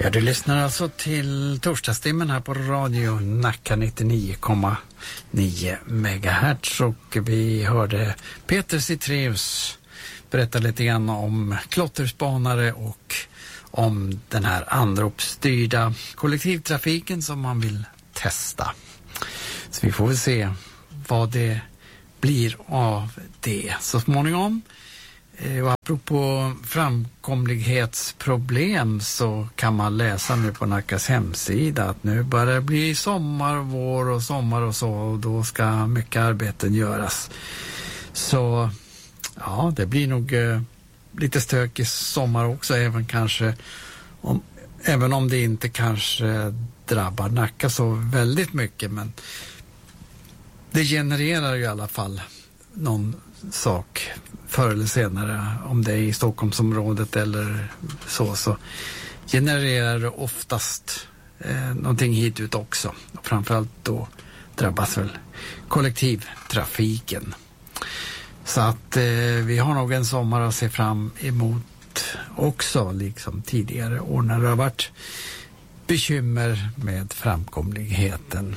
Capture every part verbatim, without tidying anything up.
Ja, du lyssnar alltså till torsdagstimmen här på Radio Nacka nittionio komma nio megahertz, och vi hörde Peter Citreus berätta lite grann om klotterspanare och om den här anropsstyrda kollektivtrafiken som man vill testa. Så vi får väl se vad det blir av det så småningom. Och apropå framkomlighetsproblem så kan man läsa nu på Nackas hemsida att nu börjar det bli sommar, vår och sommar och så, och då ska mycket arbeten göras. Så ja, det blir nog eh, lite stök i sommar också, även kanske om, även om det inte kanske drabbar Nacka så väldigt mycket, men det genererar ju i alla fall någon sak förr eller senare, om det är i Stockholmsområdet eller så, så genererar det oftast eh, någonting hit ut också. Och framförallt då drabbas väl kollektivtrafiken. Så att eh, vi har nog en sommar att se fram emot också, liksom tidigare år när det har varit bekymmer med framkomligheten.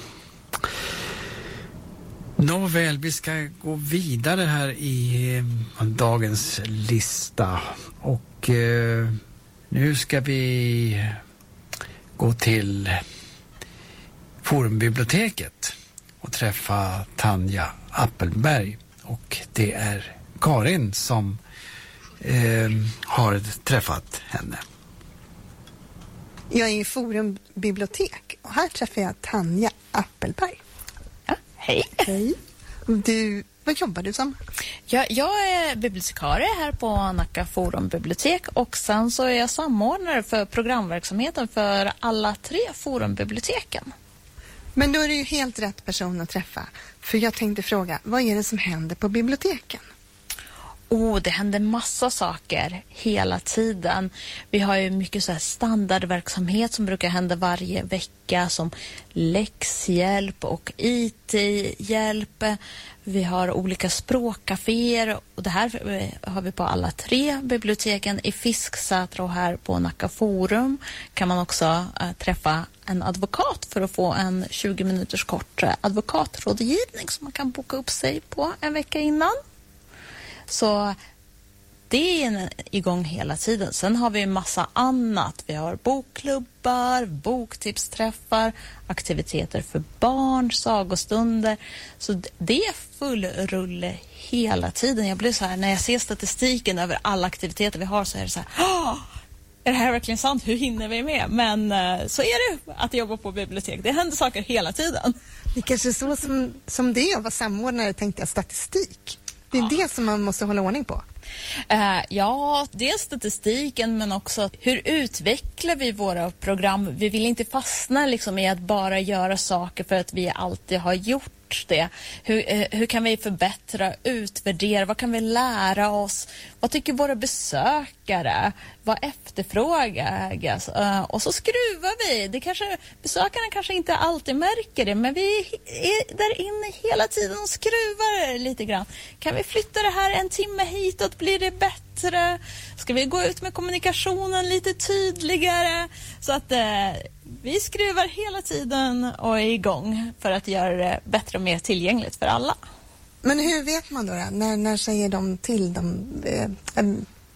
Nåväl, vi ska gå vidare här i dagens lista, och eh, nu ska vi gå till Forumbiblioteket och träffa Tanja Appelberg, och det är Karin som eh, har träffat henne. Jag är i Forumbibliotek och här träffar jag Tanja Appelberg. Ja, hej. Hej. Du, vad jobbar du som? Jag, jag är bibliotekarie här på Nacka Forumbibliotek, och sen så är jag samordnare för programverksamheten för alla tre forumbiblioteken. Men då är det ju helt rätt person att träffa. För jag tänkte fråga, vad är det som händer på biblioteken? Oh, det händer massa saker hela tiden. Vi har ju mycket så här standardverksamhet som brukar hända varje vecka, som läxhjälp och I T-hjälp. Vi har olika språkcaféer, och det här har vi på alla tre biblioteken. I Fisksätra och här på Nacka Forum kan man också äh, träffa en advokat för att få en tjugo minuters kort äh, advokatrådgivning som man kan boka upp sig på en vecka innan. Så det är igång hela tiden. Sen har vi en massa annat. Vi har bokklubbar, boktipsträffar, aktiviteter för barn, sagostunder. Så det är full rulle hela tiden. Jag blir så här, när jag ser statistiken över alla aktiviteter vi har, så är det så här, åh, är det här verkligen sant? Hur hinner vi med? Men så är det att jobba på bibliotek. Det händer saker hela tiden. Det kanske är så som, som det är att vara samordnare, tänkte jag, statistik. Det är ja. det som man måste hålla ordning på. Uh, ja, det är statistiken, men också hur utvecklar vi våra program? Vi vill inte fastna liksom i att bara göra saker för att vi alltid har gjort det. Hur, uh, hur kan vi förbättra, utvärdera? Vad kan vi lära oss? Vad tycker våra besökare? Vad efterfrågas? Uh, och så skruvar vi. Det kanske, besökarna kanske inte alltid märker det, men vi är där inne hela tiden och skruvar lite grann. Kan vi flytta det här en timme hitåt? Blir det bättre? Ska vi gå ut med kommunikationen lite tydligare? Så att eh, vi skruvar hela tiden och är igång för att göra det bättre och mer tillgängligt för alla. Men hur vet man då? då? När, när säger de till de eh, eh,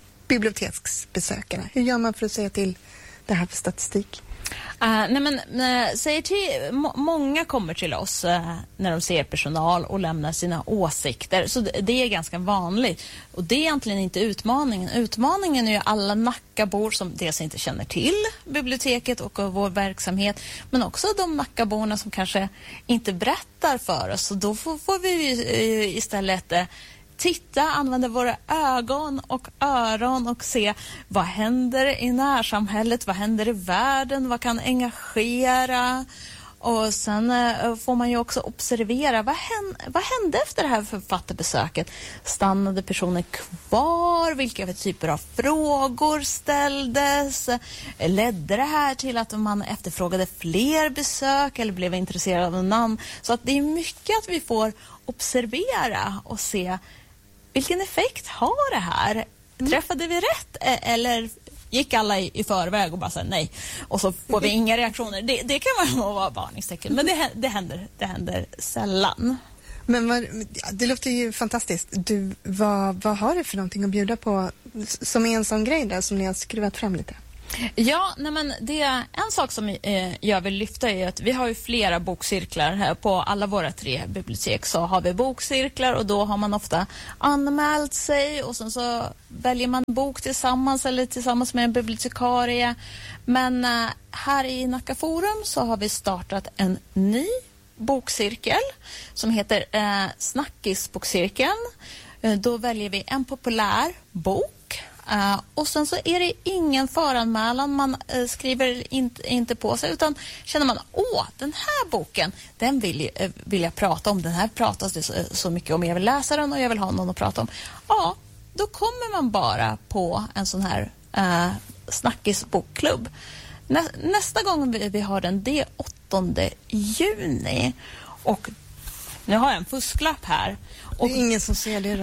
biblioteksbesökarna? Hur gör man för att säga till det här för statistik? Uh, nej men, uh, säger till, må, många kommer till oss uh, när de ser personal och lämnar sina åsikter. Så det, det är ganska vanligt. Och det är egentligen inte utmaningen. Utmaningen är ju alla Nackabor som dels inte känner till biblioteket och uh, vår verksamhet. Men också de Nackaborna som kanske inte berättar för oss. Så då får, får vi uh, istället... Uh, titta, använda våra ögon och öron och se vad händer i närsamhället, vad händer i världen, vad kan engagera. Och sen uh, får man ju också observera vad hände, vad hände efter det här författarbesöket. Stannade personer kvar? Vilka typer av frågor ställdes? Ledde det här till att man efterfrågade fler besök eller blev intresserad av någon annan? Så att det är mycket att vi får observera och se vilken effekt har det här? Träffade vi rätt eller gick alla i, i förväg och bara sa nej. Och så får vi inga reaktioner. Det, det kan man vara varningstecken. Men det, det, händer, det händer sällan. Men vad, det låter ju fantastiskt. Du, vad, vad har du för någonting att bjuda på som är en sån grej där som ni har skruvat fram lite? Ja, nej men det är en sak som eh, jag vill lyfta är att vi har ju flera bokcirklar här på alla våra tre bibliotek. Så har vi bokcirklar och då har man ofta anmält sig och sen så väljer man bok tillsammans eller tillsammans med en bibliotekarie. Men eh, här i Nacka Forum så har vi startat en ny bokcirkel som heter eh, Snackisbokcirkeln. Eh, då väljer vi en populär bok. Uh, och sen så är det ingen föranmälan, man uh, skriver inte, inte på sig, utan känner man, åh, den här boken, den vill, uh, vill jag prata om, den här pratas det så, så mycket om, jag vill läsa den och jag vill ha någon att prata om. Ja, då kommer man bara på en sån här uh, snackisbokklubb. Nä, nästa gång vi, vi har den, det är åttonde juni. Och nu har jag en fusklapp här. Och det är ingen som ser det.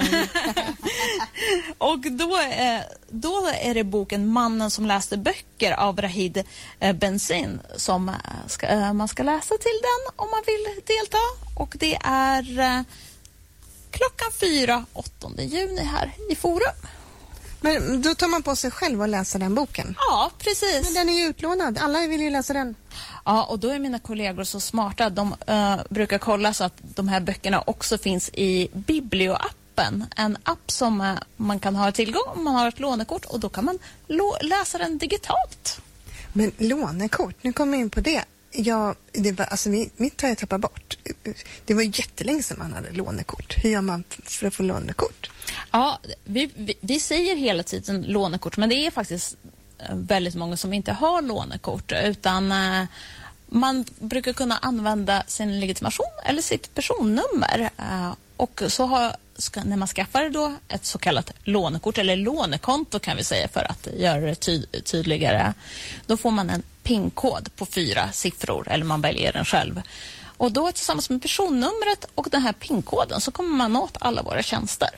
Och då, eh, då är det boken Mannen som läste böcker av Rahid eh, Benzin som eh, ska, eh, man ska läsa till den om man vill delta. Och det är eh, klockan fyra, åttonde juni här i Forum. Men då tar man på sig själv att läsa den boken? Ja, precis. Men den är ju utlånad. Alla vill ju läsa den. Ja, och då är mina kollegor så smarta. De uh, brukar kolla så att de här böckerna också finns i Biblio-appen. En app som uh, man kan ha tillgång om man har ett lånekort. Och då kan man lo- läsa den digitalt. Men lånekort, nu kommer jag in på det. Ja, det var, alltså, mitt har jag tappat bort. Det var jättelänge sedan man hade lånekort. Hur gör man för att få lånekort? Ja, vi, vi, vi säger hela tiden lånekort, men det är faktiskt väldigt många som inte har lånekort, utan eh, man brukar kunna använda sin legitimation eller sitt personnummer. Eh, och så har, ska, när man skaffar då ett så kallat lånekort eller lånekonto kan vi säga för att göra det ty- tydligare, då får man en PIN-kod på fyra siffror, eller man väljer den själv. Och då tillsammans med personnumret och den här PIN-koden så kommer man åt alla våra tjänster.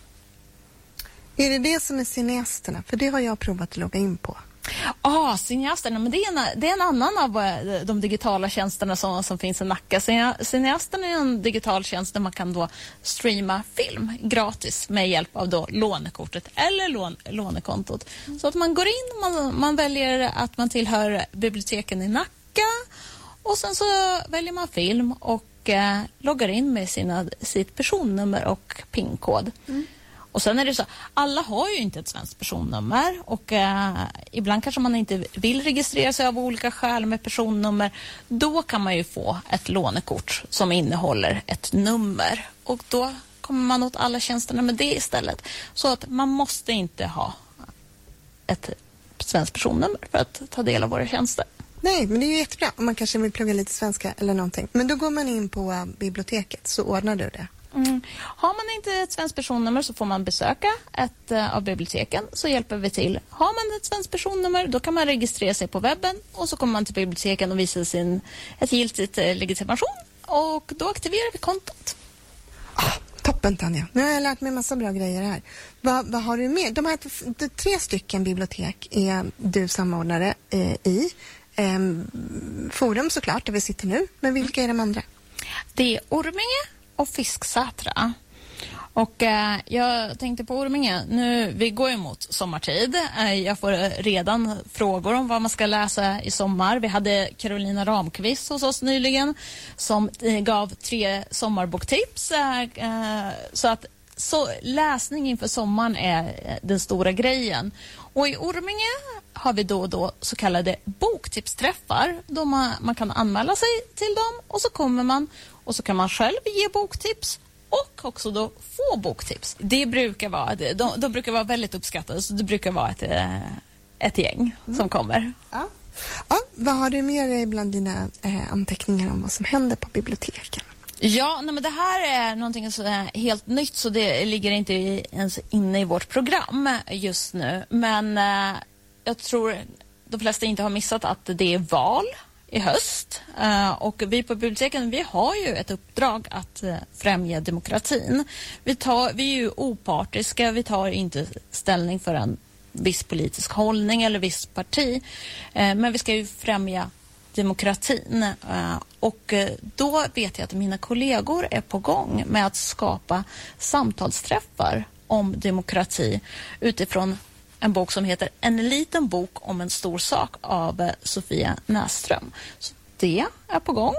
Är det det som är cineasterna? För det har jag provat att logga in på. Ja, ah, cineasterna, men det är, en, det är en annan av de digitala tjänsterna som, som finns i Nacka. Cineasterna är en digital tjänst där man kan då streama film gratis med hjälp av då lånekortet eller lån, lånekontot. Mm. Så att man går in, man, man väljer att man tillhör biblioteken i Nacka och sen så väljer man film och eh, loggar in med sina, sitt personnummer och PIN-kod. Mm. Och sen är det så, alla har ju inte ett svenskt personnummer och eh, ibland kanske man inte vill registrera sig av olika skäl med personnummer. Då kan man ju få ett lånekort som innehåller ett nummer och då kommer man åt alla tjänsterna med det istället. Så att man måste inte ha ett svenskt personnummer för att ta del av våra tjänster. Nej, men det är ju jättebra om man kanske vill plugga lite svenska eller någonting. Men då går man in på uh, biblioteket så ordnar du det. Mm. Har man inte ett svenskt personnummer så får man besöka ett uh, av biblioteken, så hjälper vi till. Har man ett svenskt personnummer då kan man registrera sig på webben och så kommer man till biblioteken och visar sin ett giltigt uh, legitimation och då aktiverar vi kontot. Ah, toppen Tanja, nu har jag lärt mig en massa bra grejer här. Vad, vad har du med? De här de, tre stycken bibliotek är du samordnare eh, i. Eh, forum såklart där vi sitter nu, men vilka är de andra? Det är Orminge och Fisksätra. Och eh, jag tänkte på Orminge, nu, vi går emot sommartid. Eh, jag får redan frågor om vad man ska läsa i sommar. Vi hade Carolina Ramqvist hos oss nyligen som eh, gav tre sommarboktips. Eh, eh, så att så läsning inför sommaren är den stora grejen. Och i Orminge har vi då och då så kallade boktipsträffar då man, man kan anmäla sig till dem och så kommer man och så kan man själv ge boktips och också då få boktips. Det brukar vara, de, de brukar vara väldigt uppskattade, så det brukar vara ett, ett gäng mm. som kommer. Ja. Ja, vad har du med dig bland dina eh, anteckningar om vad som händer på biblioteken? Ja, nej, men det här är någonting som är helt nytt så det ligger inte ens inne i vårt program just nu. Men eh, jag tror de flesta inte har missat att det är val i höst. Uh, och vi på biblioteken, vi har ju ett uppdrag att uh, främja demokratin. Vi, tar, vi är ju opartiska, vi tar inte ställning för en viss politisk hållning eller viss parti. Eh, men vi ska ju främja demokratin. Eh, och eh, då vet jag att mina kollegor är på gång med att skapa samtalsträffar om demokrati utifrån en bok som heter En liten bok om en stor sak av eh, Sofia Näsström. Så det är på gång.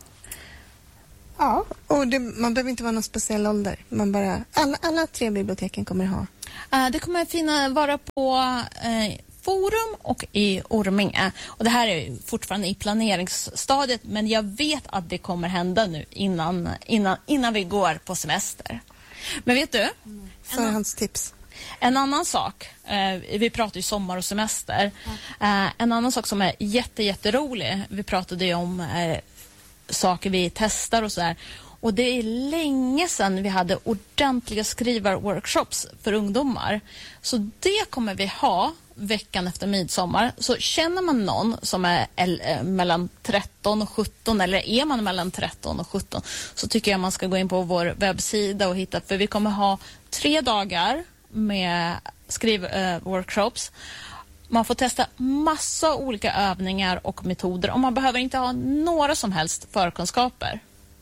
Ja, och det, man behöver inte vara någon speciell ålder. Man bara, alla, alla tre biblioteken kommer att ha. Uh, det kommer att finna, vara på uh, Forum och i Orminge. Och det här är fortfarande i planeringsstadiet, men jag vet att det kommer hända nu innan, innan, innan vi går på semester. Men vet du? Mm. Förhandstips. En annan sak, eh, vi pratar ju sommar och semester. Eh, en annan sak som är jätte, jätterolig, vi pratade ju om eh, saker vi testar och sådär. Och det är länge sedan vi hade ordentliga skrivarworkshops för ungdomar. Så det kommer vi ha veckan efter midsommar. Så känner man någon som är äh, mellan tretton och sjutton, eller är man mellan tretton och sjutton, så tycker jag man ska gå in på vår webbsida och hitta, för vi kommer ha tre dagar med skrivworkshops. Uh, man får testa massa olika övningar och metoder, och man behöver inte ha några som helst förkunskaper.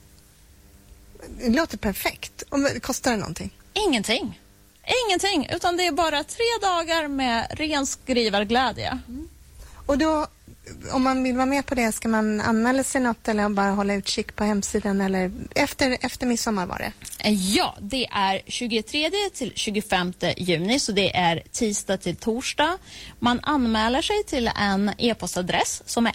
Det låter perfekt. Om det kostar det någonting? Ingenting. Ingenting, utan det är bara tre dagar med ren skrivarglädje. Mm. Och då, om man vill vara med på det, ska man anmäla sig något eller bara hålla utkik på hemsidan, eller efter, efter midsommar var det? Ja, det är tjugotredje till tjugofemte juni, så det är tisdag till torsdag. Man anmäler sig till en e-postadress som är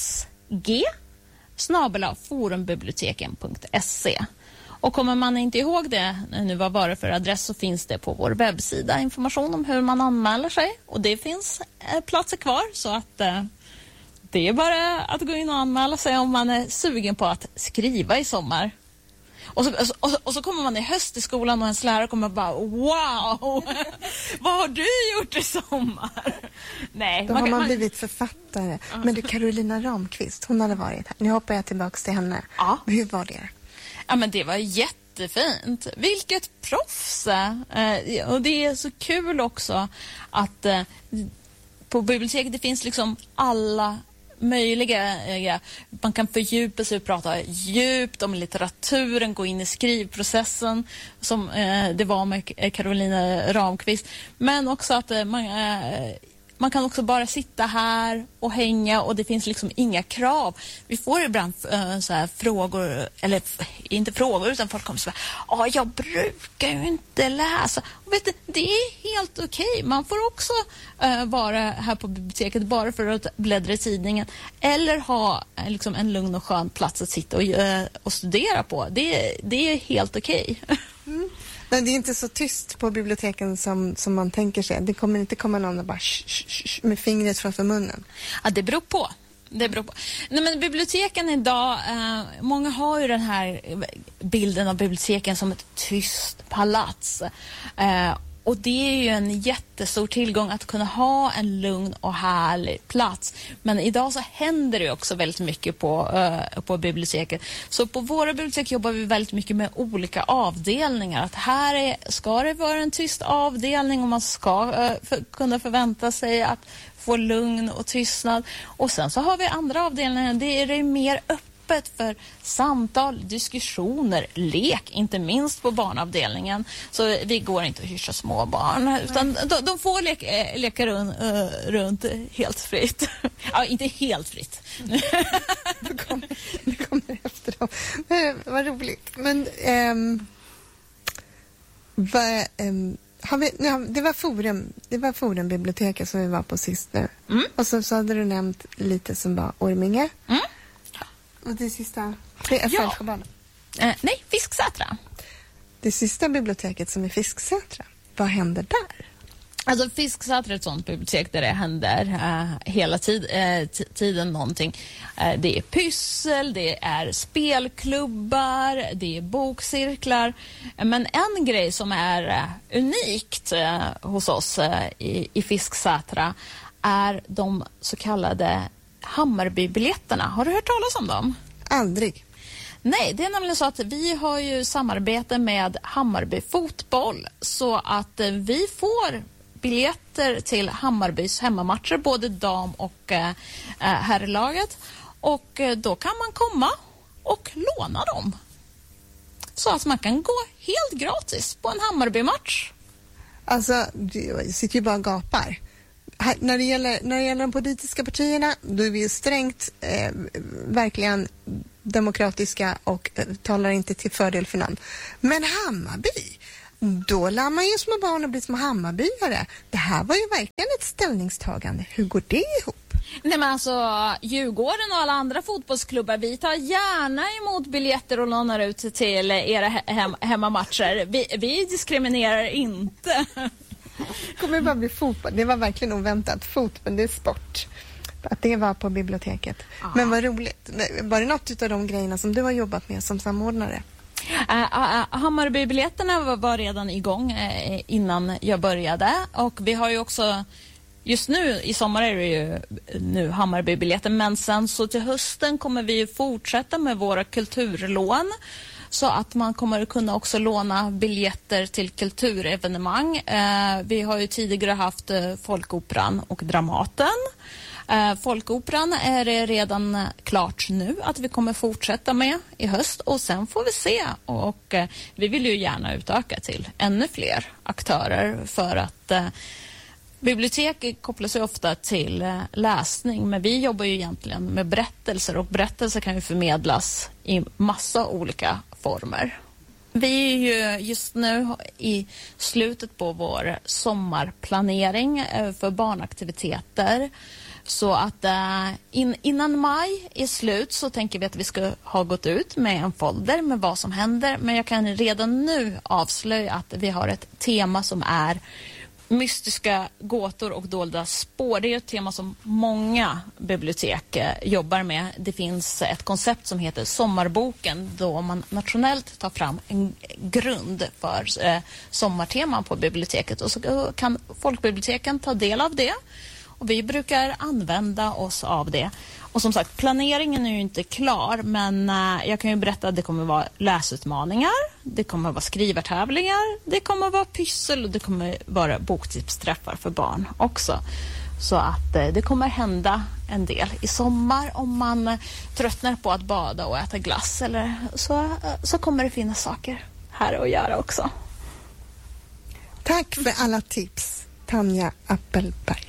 sg snabel-a forumbiblioteken punkt se. Och kommer man inte ihåg det, nu vad var det för adress, så finns det på vår webbsida information om hur man anmäler sig. Och det finns eh, platser kvar, så att eh, det är bara att gå in och anmäla sig om man är sugen på att skriva i sommar. Och så, och, och så kommer man i höst i skolan och ens lärare kommer bara, wow, vad har du gjort i sommar? Nej, Då man, har man man blivit författare. Men du, Carolina Ramqvist, hon hade varit här. Nu hoppar jag tillbaka till henne. Ja. Hur var det? Ja, men det var jättefint. Vilket proffs! Eh, och det är så kul också att eh, på biblioteket det finns liksom alla möjliga. Eh, man kan fördjupa sig och prata djupt om litteraturen, gå in i skrivprocessen som eh, det var med Carolina Ramqvist. Men också att eh, man... Eh, Man kan också bara sitta här och hänga, och det finns liksom inga krav. Vi får ibland äh, så här frågor, eller inte frågor, utan folk kommer så här, ja, jag brukar ju inte läsa. Och vet du, det är helt okej. Man får också äh, vara här på biblioteket bara för att bläddra i tidningen, eller ha äh, liksom en lugn och skön plats att sitta och, äh, och studera på. Det, det är helt okej. Mm. Men det är inte så tyst på biblioteken som, som man tänker sig. Det kommer inte komma någon och bara sh, sh, sh, med fingret framför munnen. Ja, det beror på. Det beror på. Nej, men biblioteken idag, eh, många har ju den här bilden av biblioteken som ett tyst palats. Eh, och det är ju en jättestor tillgång att kunna ha en lugn och härlig plats. Men idag så händer det också väldigt mycket på, uh, på biblioteket. Så på våra bibliotek jobbar vi väldigt mycket med olika avdelningar. Att här är, ska det vara en tyst avdelning, och man ska uh, för, kunna förvänta sig att få lugn och tystnad. Och sen så har vi andra avdelningar. Det är det mer öppet för samtal, diskussioner, lek, inte minst på barnavdelningen. Så vi går inte att hyscha små barn, utan de, de får leka, leka runt, uh, runt helt fritt. Ja, inte helt fritt. Det kommer, det kommer efter dem. Men, vad roligt. Men um, vad, um, har vi, nu, det var forum, det var forumbiblioteket som vi var på sist nu. Mm. Och så, så hade du nämnt lite som var Orminge. Mm. Och det sista, det är ja. Fälsjöbaden. Eh, nej, Fisksätra. Det sista biblioteket som är Fisksätra. Vad händer där? Alltså Fisksätra är ett sånt bibliotek där det händer uh, hela tid, uh, t- tiden någonting. Uh, det är pyssel, det är spelklubbar, det är bokcirklar. Uh, men en grej som är uh, unikt uh, hos oss uh, i, i Fisksätra är de så kallade Hammarbybiljetterna. Har du hört talas om dem? Aldrig. Nej, det är nämligen så att vi har ju samarbete med Hammarby fotboll, så att vi får biljetter till Hammarbys hemmamatcher, både dam- och eh, herrlaget. Och eh, då kan man komma och låna dem. Så att man kan gå helt gratis på en Hammarby-match. Alltså, jag sitter ju bara och gapar. Här, när, det gäller, när det gäller de politiska partierna, då är vi ju strängt eh, verkligen demokratiska och eh, talar inte till fördel för någon. Men Hammarby, då lär man ju små barn och bli små Hammarbyare. Det här var ju verkligen ett ställningstagande. Hur går det ihop? Nej, men alltså, Djurgården och alla andra fotbollsklubbar, vi tar gärna emot biljetter och lånar ut till era hem- hemmamatcher. Vi, vi diskriminerar inte. Det kommer bara bli fotboll. Det var verkligen oväntat. Fotboll, det är sport. Att det var på biblioteket. Aha. Men vad roligt. Var det något av de grejerna som du har jobbat med som samordnare? Uh, uh, Hammarby-biljetterna var, var redan igång uh, innan jag började. Och vi har ju också... Just nu i sommar är det ju nu Hammarby-biljetter, men sen så till hösten kommer vi fortsätta med våra kulturlån, så att man kommer kunna också låna biljetter till kulturevenemang. Eh, vi har ju tidigare haft eh, Folkoperan och Dramaten. Eh, Folkoperan är det redan klart nu att vi kommer fortsätta med i höst, och sen får vi se. Och eh, vi vill ju gärna utöka till ännu fler aktörer, för att eh, bibliotek kopplas ju ofta till läsning, men vi jobbar ju egentligen med berättelser, och berättelser kan ju förmedlas i massa olika former. Vi är ju just nu i slutet på vår sommarplanering för barnaktiviteter, så att in, innan maj är slut så tänker vi att vi ska ha gått ut med en folder med vad som händer, men jag kan redan nu avslöja att vi har ett tema som är mystiska gåtor och dolda spår. Det är ett tema som många bibliotek jobbar med. Det finns ett koncept som heter Sommarboken, då man nationellt tar fram en grund för eh, sommarteman på biblioteket, och så kan folkbiblioteken ta del av det. Och vi brukar använda oss av det. Och som sagt, planeringen är ju inte klar, men äh, jag kan ju berätta att det kommer vara läsutmaningar, det kommer vara skrivartävlingar, det kommer vara pyssel, och det kommer vara boktipsträffar för barn också. Så att äh, det kommer hända en del i sommar. Om man äh, tröttnar på att bada och äta glass, eller så, äh, så kommer det finnas saker här att göra också. Tack för alla tips, Tanja Appelberg.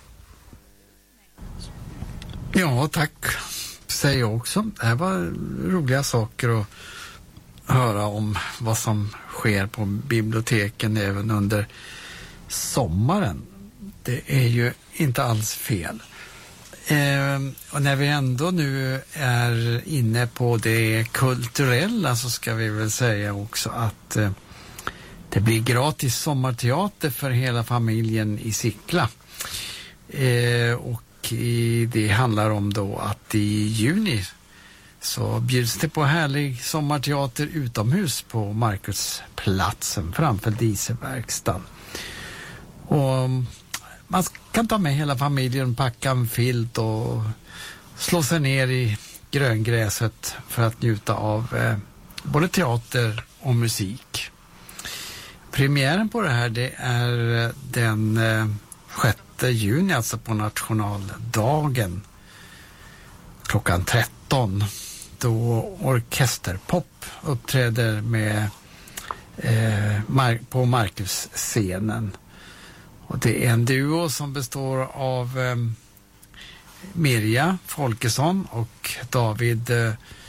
Ja, tack säger jag också. Det här var roliga saker att höra om vad som sker på biblioteken även under sommaren. Det är ju inte alls fel. Eh, och när vi ändå nu är inne på det kulturella, så ska vi väl säga också att eh, det blir gratis sommarteater för hela familjen i Sickla. Eh, och det handlar om då att i juni så bjuds det på härlig sommarteater utomhus på Markusplatsen framför dieselverkstan. Och man kan ta med hela familjen, packa en filt och slå sig ner i gröngräset för att njuta av eh, både teater och musik. Premiären på det här, det är den eh, sjätte juni, alltså på nationaldagen klockan tretton, då orkesterpop uppträder med eh, mar- på Markusscenen. Och det är en duo som består av eh, Mirja Folkesson och David eh,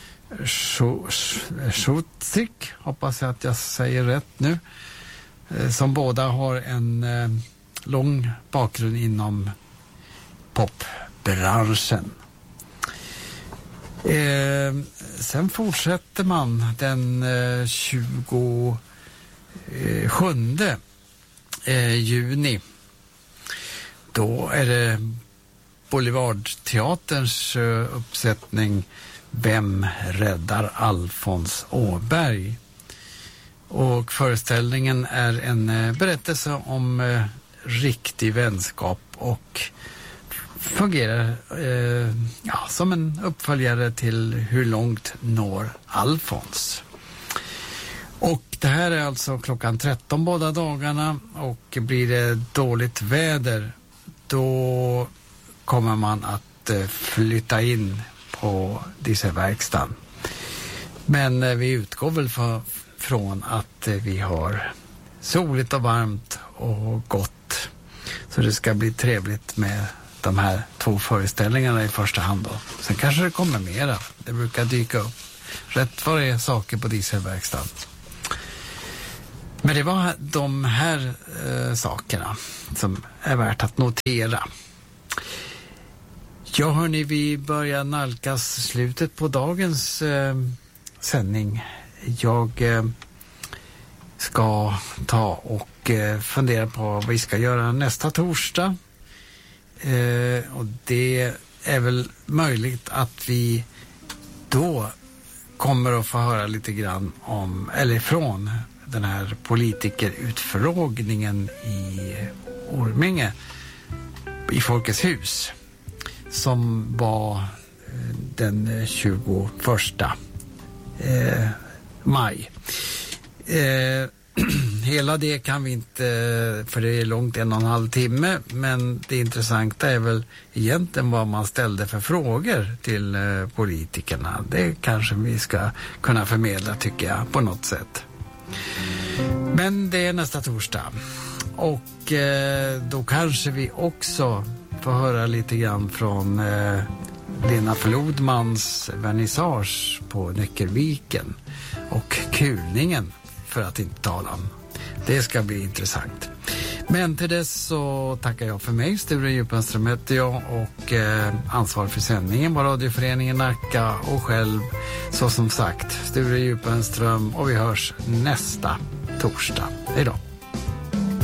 Schutzik, hoppas jag att jag säger rätt nu, eh, som båda har en eh, lång bakgrund inom popbranschen. Eh, sen fortsätter man den eh, tjugosjunde eh, juni. Då är det Boulevardteaterns eh, uppsättning Vem räddar Alfons Åberg? Och föreställningen är en eh, berättelse om eh, riktig vänskap och fungerar eh, ja, som en uppföljare till Hur långt når Alfons. Och det det här är alltså klockan tretton båda dagarna, och blir det dåligt väder då kommer man att flytta in på dieselverkstan. Men vi utgår väl för, från att vi har soligt och varmt och gott. Så det ska bli trevligt med de här två föreställningarna i första hand då. Sen kanske det kommer mera. Det brukar dyka upp rätt vad det är saker på dieselverkstan. Men det var de här eh, sakerna som är värt att notera. Ja hörni, vi börjar nalkas slutet på dagens eh, sändning. Jag eh, ska ta och eh, fundera på vad vi ska göra nästa torsdag. Eh, och det är väl möjligt att vi då kommer att få höra lite grann om, eller från den här politikerutfrågningen i Orminge i Folkets hus som var den tjugoförsta eh, maj. Eh, hela det kan vi inte, för det är långt en och en halv timme, men det intressanta är väl egentligen vad man ställde för frågor till eh, politikerna. Det kanske vi ska kunna förmedla, tycker jag, på något sätt. Men det är nästa torsdag, och eh, då kanske vi också får höra lite grann från eh, Lena Flodmans vernissage på Näckerviken och kulningen, för att inte tala om. Det ska bli intressant. Men till dess så tackar jag för mig. Sture Djupenström heter jag och eh, ansvarig för sändningen på radioföreningen Nacka, och själv så som sagt Sture Djupenström, och vi hörs nästa torsdag. Hej då.